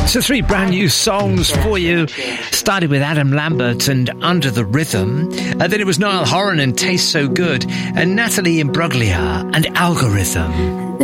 So 3 brand new songs for you. Started with Adam Lambert and Under the Rhythm. Then it was Niall Horan and Taste So Good. And Natalie Imbruglia and Algorithm.